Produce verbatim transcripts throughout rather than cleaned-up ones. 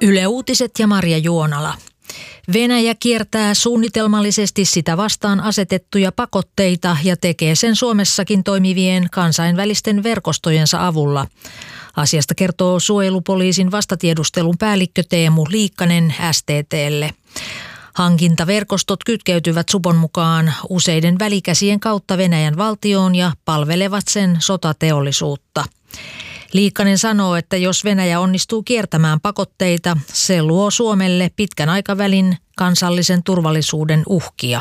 Yle Uutiset ja Marja Juonala. Venäjä kiertää suunnitelmallisesti sitä vastaan asetettuja pakotteita ja tekee sen Suomessakin toimivien kansainvälisten verkostojensa avulla. Asiasta kertoo suojelupoliisin vastatiedustelun päällikkö Teemu Liikkanen S T T:lle. Hankintaverkostot kytkeytyvät supon mukaan useiden välikäsien kautta Venäjän valtioon ja palvelevat sen sotateollisuutta. Liikkanen sanoo, että jos Venäjä onnistuu kiertämään pakotteita, se luo Suomelle pitkän aikavälin kansallisen turvallisuuden uhkia.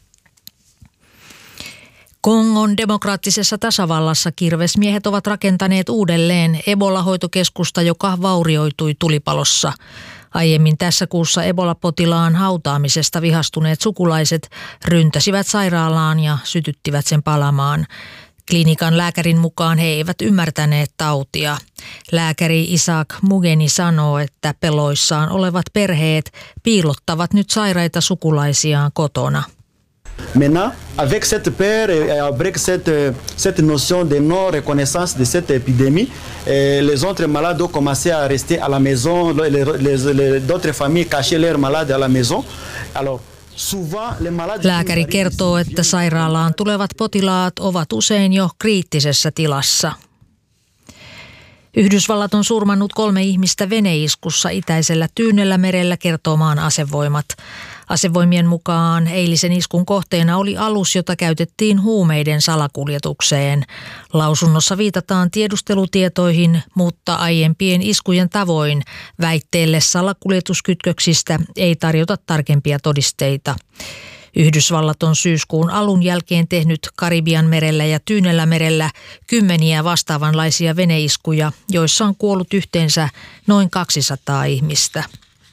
Kongon demokraattisessa tasavallassa kirvesmiehet ovat rakentaneet uudelleen Ebola-hoitokeskusta, joka vaurioitui tulipalossa. Aiemmin tässä kuussa Ebola-potilaan hautaamisesta vihastuneet sukulaiset ryntäsivät sairaalaan ja sytyttivät sen palamaan. Klinikan lääkärin mukaan he eivät ymmärtäneet tautia. Lääkäri Isaac Mugeni sanoo, että peloissaan olevat perheet piilottavat nyt sairaita sukulaisiaan kotona. Maintenant, avec cette peur et avec cette, cette notion de non-reconnaissance de cette épidémie, les autres malades ont commencé à rester à la maison, les, les, les, d'autres familles cachaient leurs malades à la maison. Alors, Lääkäri kertoo, että sairaalaan tulevat potilaat ovat usein jo kriittisessä tilassa. Yhdysvallat on surmannut kolme ihmistä veneiskussa itäisellä Tyynellämerellä, kertoo maan asevoimat. Asevoimien mukaan eilisen iskun kohteena oli alus, jota käytettiin huumeiden salakuljetukseen. Lausunnossa viitataan tiedustelutietoihin, mutta aiempien iskujen tavoin väitteelle salakuljetuskytköksistä ei tarjota tarkempia todisteita. Yhdysvallat on syyskuun alun jälkeen tehnyt Karibianmerellä ja Tyynellämerellä kymmeniä vastaavanlaisia veneiskuja, joissa on kuollut yhteensä noin kaksisataa ihmistä.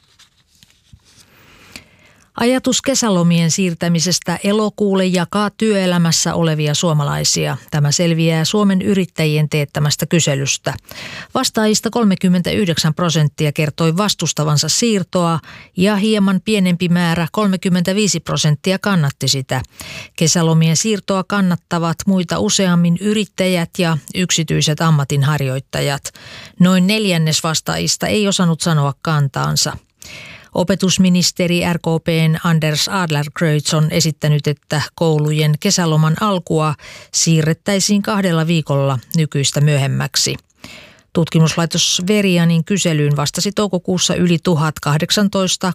Ajatus kesälomien siirtämisestä elokuulle jakaa työelämässä olevia suomalaisia. Tämä selviää Suomen yrittäjien teettämästä kyselystä. Vastaajista kolmekymmentäyhdeksän prosenttia kertoi vastustavansa siirtoa ja hieman pienempi määrä kolmekymmentäviisi prosenttia kannatti sitä. Kesälomien siirtoa kannattavat muita useammin yrittäjät ja yksityiset ammatinharjoittajat. Noin neljännes vastaajista ei osannut sanoa kantaansa. Opetusministeri R K P:n Anders Adlercreutz on esittänyt, että koulujen kesäloman alkua siirrettäisiin kahdella viikolla nykyistä myöhemmäksi. Tutkimuslaitos Verianin kyselyyn vastasi toukokuussa yli tuhat kahdeksantoista-,